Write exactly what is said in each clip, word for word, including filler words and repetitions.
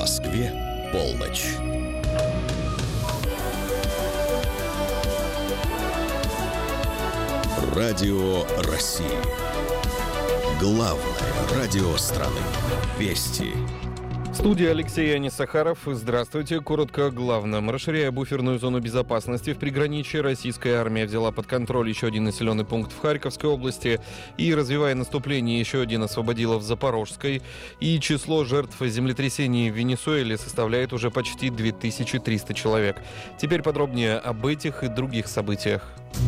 Москве полночь. Радио России. Главное радио страны. Вести. В студии Алексей Анисахаров. Здравствуйте. Коротко о главном. Расширяя буферную зону безопасности в приграничье, российская армия взяла под контроль еще один населенный пункт в Харьковской области и, развивая наступление, еще один освободила в Запорожской. И число жертв землетрясений в Венесуэле составляет уже почти две тысячи триста человек. Теперь подробнее об этих и других событиях.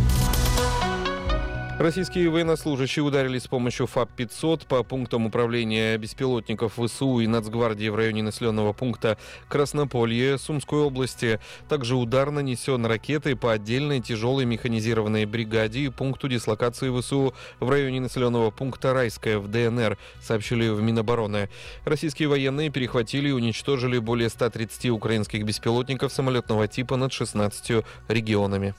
Российские военнослужащие ударили с помощью ФАП пятьсот по пунктам управления беспилотников ВСУ и Нацгвардии в районе населенного пункта Краснополье Сумской области. Также удар нанесен ракетой по отдельной тяжелой механизированной бригаде и пункту дислокации ВСУ в районе населенного пункта Райское в ДНР, сообщили в Минобороны. Российские военные перехватили и уничтожили более ста тридцати украинских беспилотников самолетного типа над шестнадцатью регионами.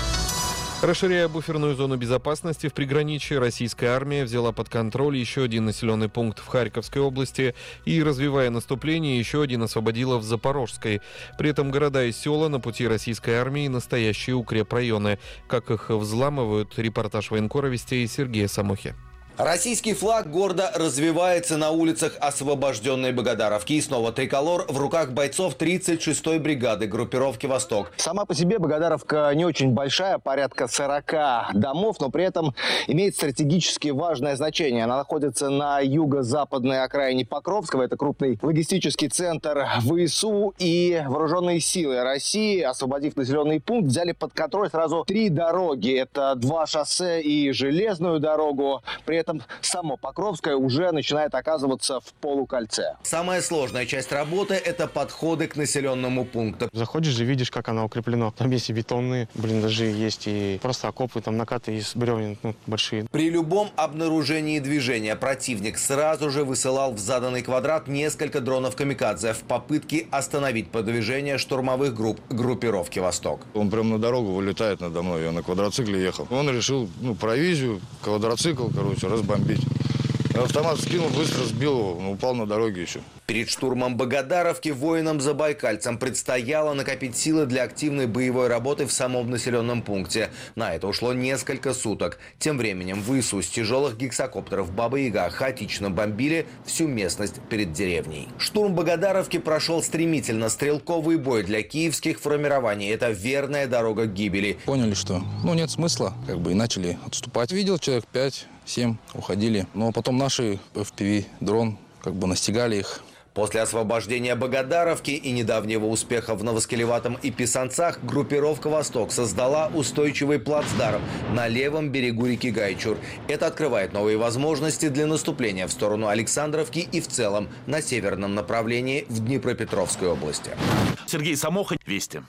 Расширяя буферную зону безопасности в приграничье, российская армия взяла под контроль еще один населенный пункт в Харьковской области и, развивая наступление, еще один освободила в Запорожской. При этом города и села на пути российской армии — настоящие укрепрайоны. Как их взламывают, репортаж военкора Вестей Сергея Самохи. Российский флаг гордо развивается на улицах освобожденной Богодаровки. И снова триколор в руках бойцов тридцать шестой бригады группировки «Восток». Сама по себе Богодаровка не очень большая, порядка сорока домов, но при этом имеет стратегически важное значение. Она находится на юго-западной окраине Покровского. Это крупный логистический центр ВСУ, и вооруженные силы России, освободив населенный пункт, взяли под контроль сразу три дороги. Это два шоссе и железную дорогу. При этом само Покровское уже начинает оказываться в полукольце. Самая сложная часть работы – это подходы к населенному пункту. Заходишь и видишь, как оно укреплено. Там есть и бетонные блиндажи, есть и просто окопы, там накаты из бревен, ну, большие. При любом обнаружении движения противник сразу же высылал в заданный квадрат несколько дронов «Камикадзе» в попытке остановить продвижение штурмовых групп группировки «Восток». Он прям на дорогу вылетает надо мной, я на квадроцикле ехал. Он решил, ну, провизию, квадроцикл, короче, разбомбить. Автомат скинул, быстро сбил его, он упал на дороге еще. Перед штурмом Богодаровки воинам-забайкальцам предстояло накопить силы для активной боевой работы в самом населенном пункте. На это ушло несколько суток. Тем временем ВСУ с тяжелых гексакоптеров «Баба-Яга» хаотично бомбили всю местность перед деревней. Штурм Богодаровки прошел стремительно. Стрелковый бой для киевских формирований – это верная дорога к гибели. Поняли, что ну нет смысла, как бы, и начали отступать. Видел человек пять-семь, уходили. Но потом наши эф пи ви-дрон как бы настигали их. После освобождения Богодаровки и недавнего успеха в Новоскелеватом и Писанцах группировка «Восток» создала устойчивый плацдарм на левом берегу реки Гайчур. Это открывает новые возможности для наступления в сторону Александровки и в целом на северном направлении в Днепропетровской области. Сергей Самоха, Вести.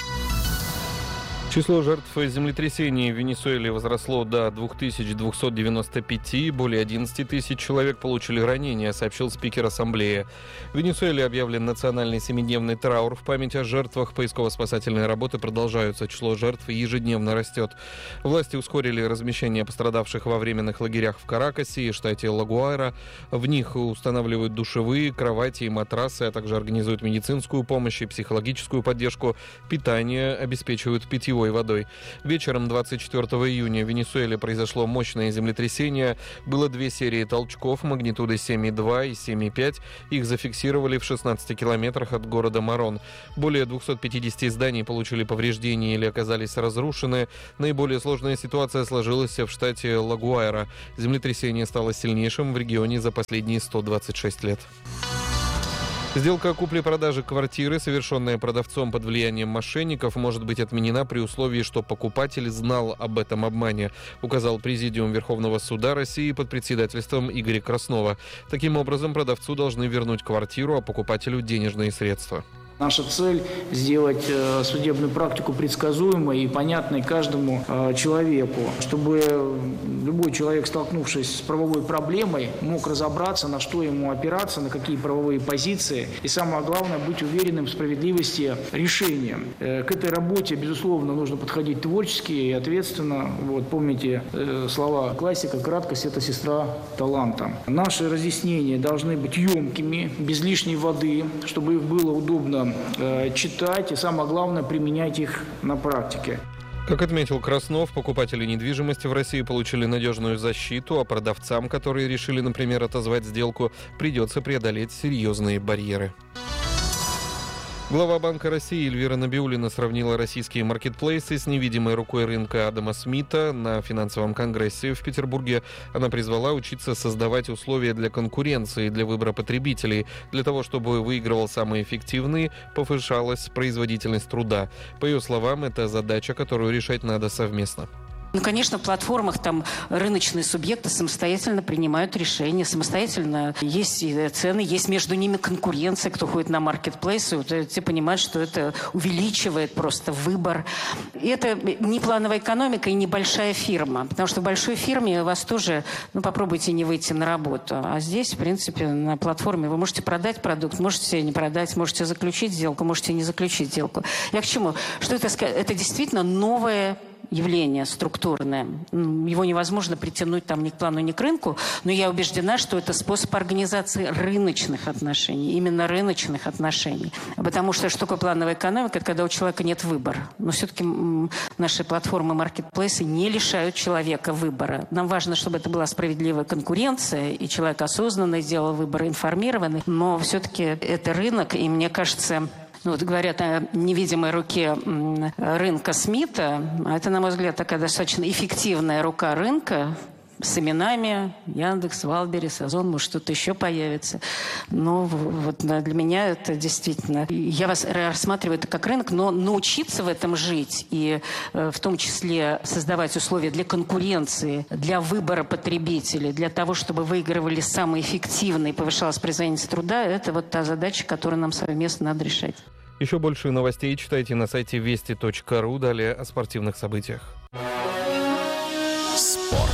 Число жертв землетрясений в Венесуэле возросло до две тысячи двести девяносто пять. Более одиннадцати тысяч человек получили ранения, сообщил спикер ассамблеи. В Венесуэле объявлен национальный семидневный траур в память о жертвах. Поисково-спасательные работы продолжаются. Число жертв ежедневно растет. Власти ускорили размещение пострадавших во временных лагерях в Каракасе и штате Ла-Гуайра. В них устанавливают душевые, кровати и матрасы, а также организуют медицинскую помощь и психологическую поддержку. Питание обеспечивают питьевой водой. Вечером двадцать четвёртого июня в Венесуэле произошло мощное землетрясение. Было две серии толчков магнитудой семь и два и семь и пять. Их зафиксировали в шестнадцати километрах от города Морон. Более двухсот пятидесяти зданий получили повреждения или оказались разрушены. Наиболее сложная ситуация сложилась в штате Ла-Гуайра. Землетрясение стало сильнейшим в регионе за последние сто двадцать шесть лет. Сделка купли-продажи квартиры, совершенная продавцом под влиянием мошенников, может быть отменена при условии, что покупатель знал об этом обмане, указал Президиум Верховного суда России под председательством Игоря Краснова. Таким образом, продавцу должны вернуть квартиру, а покупателю денежные средства. Наша цель – сделать судебную практику предсказуемой и понятной каждому человеку, чтобы любой человек, столкнувшись с правовой проблемой, мог разобраться, на что ему опираться, на какие правовые позиции, и самое главное – быть уверенным в справедливости решения. К этой работе, безусловно, нужно подходить творчески и ответственно. Вот, помните слова классика: «Краткость – это сестра таланта». Наши разъяснения должны быть емкими, без лишней воды, чтобы их было удобно читать и, самое главное, применять их на практике. Как отметил Краснов, покупатели недвижимости в России получили надежную защиту, а продавцам, которые решили, например, отозвать сделку, придется преодолеть серьезные барьеры. Глава Банка России Эльвира Набиуллина сравнила российские маркетплейсы с невидимой рукой рынка Адама Смита. На финансовом конгрессе в Петербурге она призвала учиться создавать условия для конкуренции, для выбора потребителей. Для того, чтобы выигрывал самый эффективный, повышалась производительность труда. По ее словам, это задача, которую решать надо совместно. Ну, конечно, в платформах там рыночные субъекты самостоятельно принимают решения, самостоятельно есть цены, есть между ними конкуренция, кто ходит на маркетплейсы, вот, те понимают, что это увеличивает просто выбор. И это не плановая экономика и небольшая фирма, потому что в большой фирме у вас тоже, ну, попробуйте не выйти на работу, а здесь, в принципе, на платформе вы можете продать продукт, можете не продать, можете заключить сделку, можете не заключить сделку. Я к чему? Что это, это действительно новое явление структурное. Его невозможно притянуть там ни к плану, ни к рынку, но я убеждена, что это способ организации рыночных отношений, именно рыночных отношений. Потому что что такое плановая экономика? Это когда у человека нет выбора. Но все-таки наши платформы, маркетплейсы не лишают человека выбора. Нам важно, чтобы это была справедливая конкуренция, и человек осознанно сделал выбор, информированный, но все-таки это рынок, и мне кажется... Ну, вот говорят о невидимой руке рынка Смита. Это, на мой взгляд, такая достаточно эффективная рука рынка с именами Яндекс, Валберес, Озон, может, что-то еще появится. Но вот для меня это действительно... Я вас рассматриваю это как рынок, но научиться в этом жить и в том числе создавать условия для конкуренции, для выбора потребителей, для того, чтобы выигрывали самые эффективные и повышалась производительность труда, это вот та задача, которую нам совместно надо решать. Еще больше новостей читайте на сайте вести точка ру. Далее о спортивных событиях. Спорт.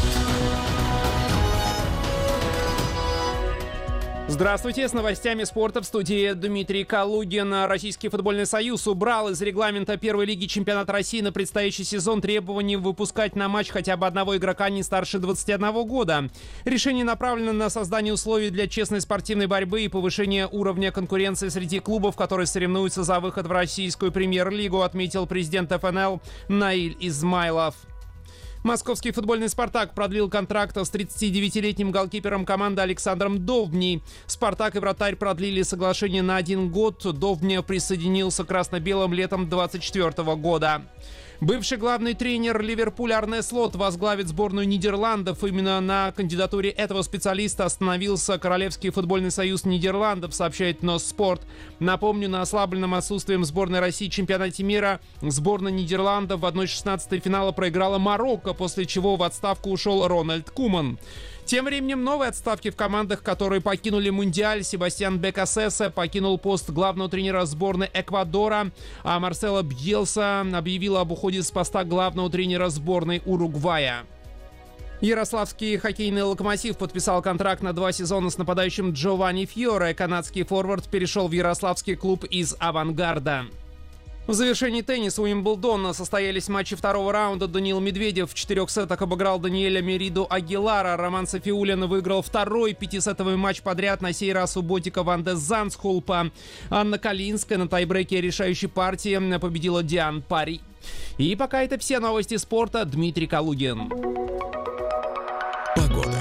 Здравствуйте, с новостями спорта в студии Дмитрий Калугин. Российский футбольный союз убрал из регламента первой лиги чемпионата России на предстоящий сезон требование выпускать на матч хотя бы одного игрока не старше двадцати одного года. Решение направлено на создание условий для честной спортивной борьбы и повышение уровня конкуренции среди клубов, которые соревнуются за выход в российскую премьер-лигу, отметил президент эф эн эл Наиль Измайлов. Московский футбольный «Спартак» продлил контракт с тридцатидевятилетним голкипером команды Александром Довбней. «Спартак» и «Вратарь» продлили соглашение на один год. Довбня присоединился к красно-белым летом двадцать четвёртого года. Бывший главный тренер Ливерпуля Арне Слот возглавит сборную Нидерландов. Именно на кандидатуре этого специалиста остановился Королевский футбольный союз Нидерландов, сообщает Носспорт. Напомню, на ослабленном отсутствием сборной России в чемпионате мира сборная Нидерландов в одна шестнадцатая финала проиграла Марокко, после чего в отставку ушел Рональд Куман. Тем временем новые отставки в командах, которые покинули Мундиаль. Себастьян Бекасесе покинул пост главного тренера сборной Эквадора, а Марсело Бьелса объявил об уходе с поста главного тренера сборной Уругвая. Ярославский хоккейный «Локомотив» подписал контракт на два сезона с нападающим Джованни Фьоре. Канадский форвард перешел в ярославский клуб из «Авангарда». В завершении тенниса Уимблдона состоялись матчи второго раунда. Даниил Медведев в четырех сетах обыграл Даниэля Мериду Агилара. Роман Сафиуллин выиграл второй пятисетовый матч подряд, на сей раз у ботика Ван де Зандскулпа. Анна Калинская на тайбрейке решающей партии победила Диан Пари. И пока это все новости спорта. Дмитрий Калугин. Погода.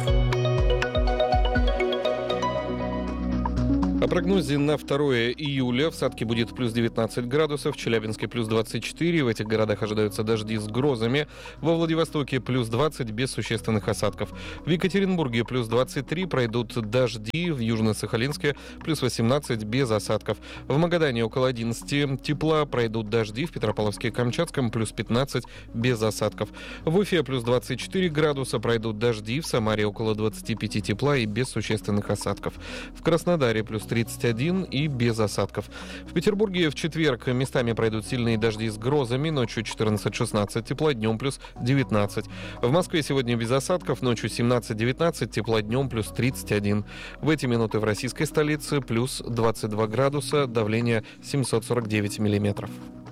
О прогнозе на второе июля в Сатке будет плюс девятнадцать градусов, в Челябинске плюс двадцать четыре, в этих городах ожидаются дожди с грозами, во Владивостоке плюс двадцать без существенных осадков, в Екатеринбурге плюс двадцать три, пройдут дожди, в Южно-Сахалинске плюс восемнадцать без осадков, в Магадане около одиннадцати тепла, пройдут дожди, в Петропавловске и Камчатском плюс пятнадцать без осадков, в Уфе плюс двадцать четыре градуса, пройдут дожди, в Самаре около двадцати пяти тепла и без существенных осадков, в Краснодаре плюс тридцать один и без осадков. В Петербурге в четверг местами пройдут сильные дожди с грозами, ночью четырнадцать-шестнадцать тепла, днем плюс девятнадцать. В Москве сегодня без осадков, ночью семнадцать-девятнадцать, тепла днем плюс тридцать один. В эти минуты в российской столице плюс двадцать два градуса, давление семьсот сорок девять миллиметров.